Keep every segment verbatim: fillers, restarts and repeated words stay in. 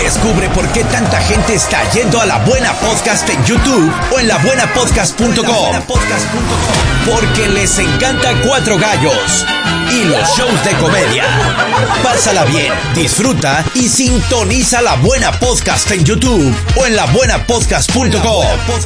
Descubre por qué tanta gente está yendo a La Buena Podcast en YouTube o en la buena podcast punto com. Porque les encanta Cuatro Gallos y los shows de comedia. Pásala bien, disfruta y sintoniza La Buena Podcast en YouTube o en la buena podcast punto com.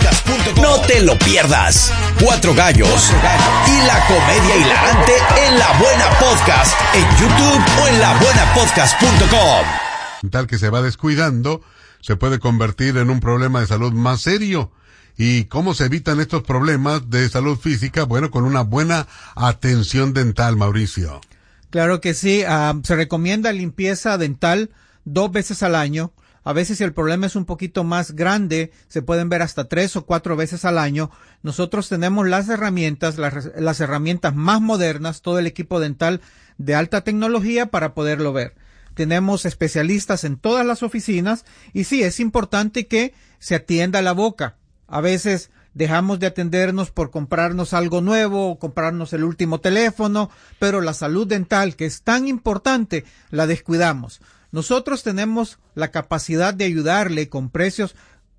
No te lo pierdas. Cuatro Gallos y la comedia hilarante en La Buena Podcast en YouTube o en la buena podcast punto com. Tal que se va descuidando, se puede convertir en un problema de salud más serio. ¿Y cómo se evitan estos problemas de salud física? Bueno, con una buena atención dental, Mauricio. Claro que sí, uh, se recomienda limpieza dental dos veces al año. A veces si el problema es un poquito más grande, se pueden ver hasta tres o cuatro veces al año. Nosotros tenemos las herramientas, las, las herramientas más modernas, todo el equipo dental de alta tecnología para poderlo ver. Tenemos especialistas en todas las oficinas y sí, es importante que se atienda la boca. A veces dejamos de atendernos por comprarnos algo nuevo, comprarnos el último teléfono, pero la salud dental, que es tan importante, la descuidamos. Nosotros tenemos la capacidad de ayudarle con precios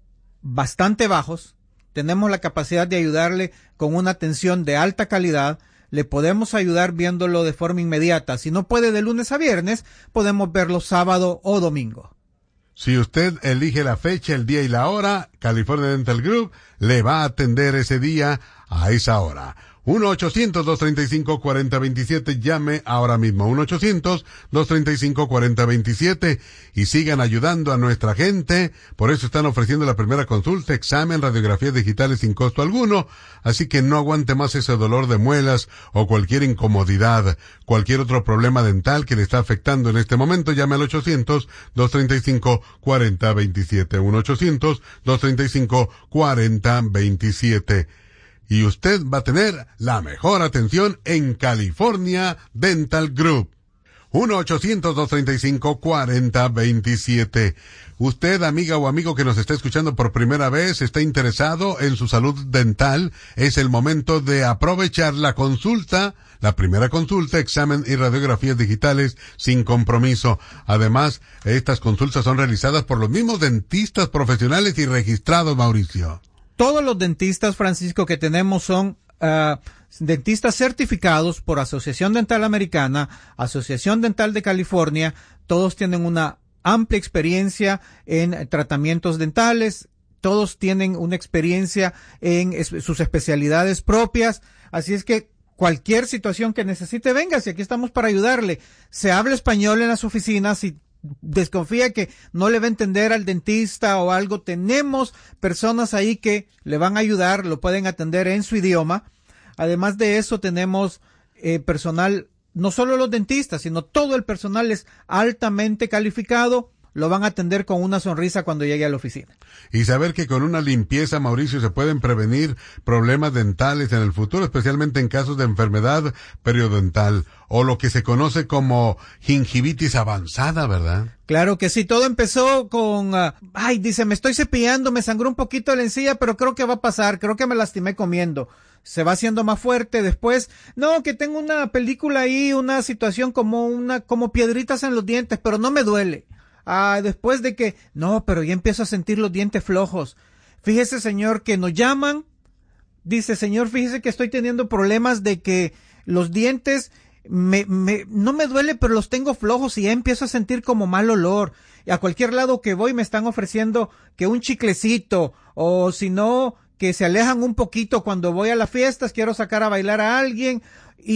bastante bajos, tenemos la capacidad de ayudarle con una atención de alta calidad, le podemos ayudar viéndolo de forma inmediata. Si no puede de lunes a viernes, podemos verlo sábado o domingo. Si usted elige la fecha, el día y la hora, California Dental Group le va a atender ese día a esa hora. uno ochocientos, dos treinta y cinco, cuarenta veintisiete, llame ahora mismo. uno ochocientos, dos treinta y cinco, cuarenta veintisiete y sigan ayudando a nuestra gente. Por eso están ofreciendo la primera consulta, examen, radiografías digitales sin costo alguno. Así que no aguante más ese dolor de muelas o cualquier incomodidad, cualquier otro problema dental que le está afectando en este momento. Llame al ochocientos, dos treinta y cinco, cuarenta veintisiete. uno ochocientos, dos treinta y cinco, cuarenta veintisiete. Y usted va a tener la mejor atención en California Dental Group. uno ochocientos, dos treinta y cinco, cuarenta veintisiete. Usted, amiga o amigo que nos está escuchando por primera vez, está interesado en su salud dental, es el momento de aprovechar la consulta, la primera consulta, examen y radiografías digitales sin compromiso. Además, estas consultas son realizadas por los mismos dentistas profesionales y registrados, Mauricio. Todos los dentistas, Francisco, que tenemos son uh, dentistas certificados por Asociación Dental Americana, Asociación Dental de California. Todos tienen una amplia experiencia en tratamientos dentales. Todos tienen una experiencia en es, sus especialidades propias. Así es que cualquier situación que necesite, venga, si aquí estamos para ayudarle. Se habla español en las oficinas y desconfía que no le va a entender al dentista o algo, tenemos personas ahí que le van a ayudar, lo pueden atender en su idioma. Además de eso tenemos eh, personal, no solo los dentistas, sino todo el personal es altamente calificado, lo van a atender con una sonrisa cuando llegue a la oficina. Y saber que con una limpieza, Mauricio, se pueden prevenir problemas dentales en el futuro, especialmente en casos de enfermedad periodontal o lo que se conoce como gingivitis avanzada, ¿verdad? Claro que sí, todo empezó con, uh, ay, dice, me estoy cepillando, me sangró un poquito la encía, pero creo que va a pasar, creo que me lastimé comiendo. Se va haciendo más fuerte después, no, que tengo una película ahí, una situación como una, como piedritas en los dientes, pero no me duele. Ah, después de que, no, pero ya empiezo a sentir los dientes flojos. Fíjese, señor, que nos llaman, dice, señor, fíjese que estoy teniendo problemas de que los dientes me, me, no me duele, pero los tengo flojos y ya empiezo a sentir como mal olor. Y a cualquier lado que voy me están ofreciendo que un chiclecito, o si no, que se alejan un poquito cuando voy a las fiestas, quiero sacar a bailar a alguien,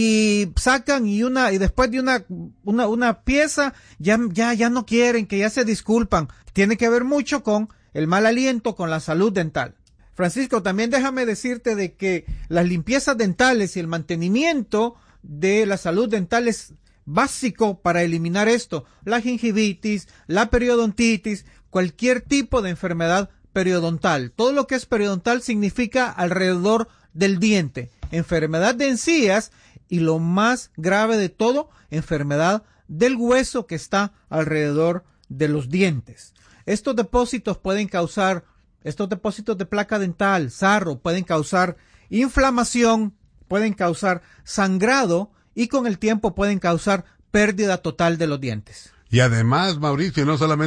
y sacan y una y después de una una una pieza ya ya ya no quieren, que ya se disculpan. Tiene que ver mucho con el mal aliento, con la salud dental. Francisco, también déjame decirte de que las limpiezas dentales y el mantenimiento de la salud dental es básico para eliminar esto, la gingivitis, la periodontitis, cualquier tipo de enfermedad periodontal. Todo lo que es periodontal significa alrededor del diente, enfermedad de encías y lo más grave de todo, enfermedad del hueso que está alrededor de los dientes. Estos depósitos pueden causar, estos depósitos de placa dental, sarro, pueden causar inflamación, pueden causar sangrado y con el tiempo pueden causar pérdida total de los dientes. Y además, Mauricio, no solamente